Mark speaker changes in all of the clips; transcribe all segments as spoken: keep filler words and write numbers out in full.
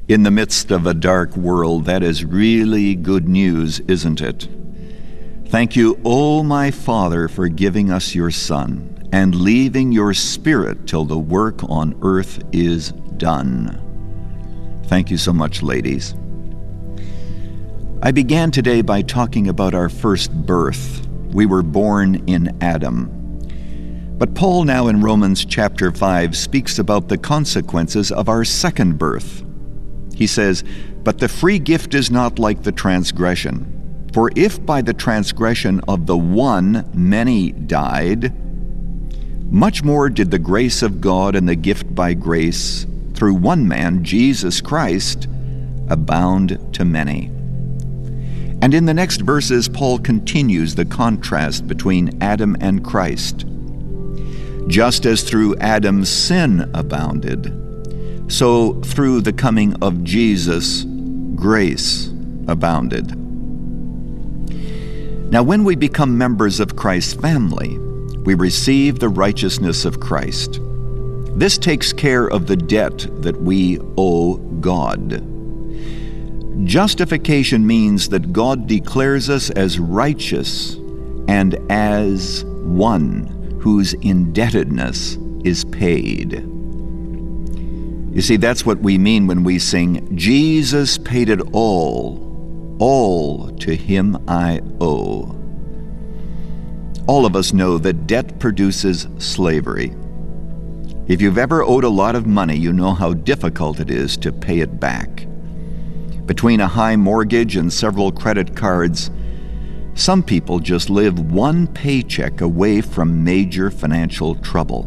Speaker 1: In the midst of a dark world, that is really good news, isn't it? Thank you, O my Father, for giving us your Son and leaving your Spirit till the work on earth is done. Thank you so much, ladies. I began today by talking about our first birth. We were born in Adam. But Paul now in Romans chapter five speaks about the consequences of our second birth. He says, "But the free gift is not like the transgression. For if by the transgression of the one many died, much more did the grace of God and the gift by grace through one man, Jesus Christ, abound to many." And in the next verses, Paul continues the contrast between Adam and Christ. Just as through Adam sin abounded, so through the coming of Jesus, grace abounded. Now, when we become members of Christ's family, we receive the righteousness of Christ. This takes care of the debt that we owe God. Justification means that God declares us as righteous and as one whose indebtedness is paid. You see, that's what we mean when we sing, "Jesus paid it all, all to him I owe." All of us know that debt produces slavery. If you've ever owed a lot of money, you know how difficult it is to pay it back. Between a high mortgage and several credit cards, some people just live one paycheck away from major financial trouble.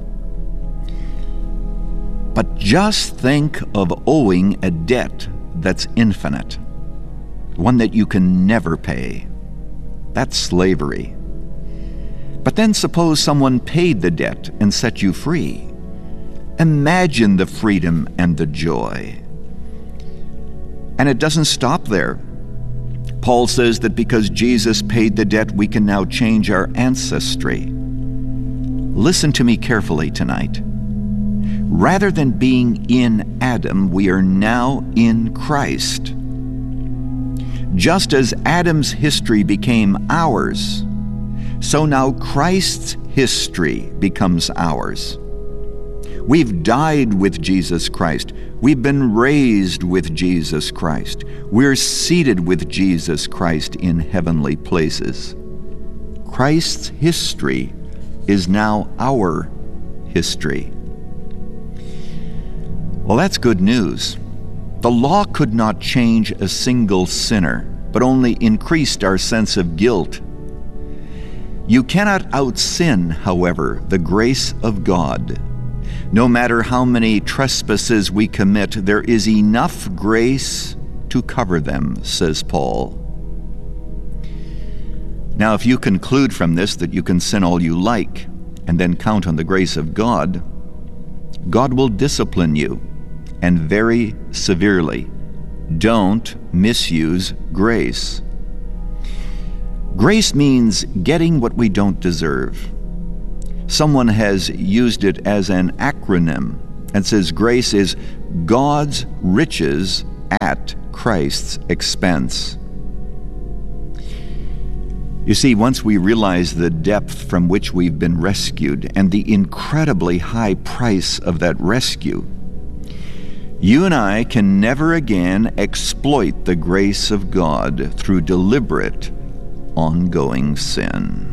Speaker 1: But just think of owing a debt that's infinite, one that you can never pay. That's slavery. But then suppose someone paid the debt and set you free. Imagine the freedom and the joy. And it doesn't stop there. Paul says that because Jesus paid the debt, we can now change our ancestry. Listen to me carefully tonight. Rather than being in Adam, we are now in Christ. Just as Adam's history became ours, so now Christ's history becomes ours. We've died with Jesus Christ. We've been raised with Jesus Christ. We're seated with Jesus Christ in heavenly places. Christ's history is now our history. Well, that's good news. The law could not change a single sinner, but only increased our sense of guilt. You cannot out-sin, however, the grace of God. No matter how many trespasses we commit, there is enough grace to cover them, says Paul. Now, if you conclude from this that you can sin all you like and then count on the grace of God, God will discipline you, and very severely. Don't misuse grace. Grace means getting what we don't deserve. Someone has used it as an acronym and says grace is God's riches at Christ's expense. You see, once we realize the depth from which we've been rescued and the incredibly high price of that rescue, you and I can never again exploit the grace of God through deliberate, ongoing sin.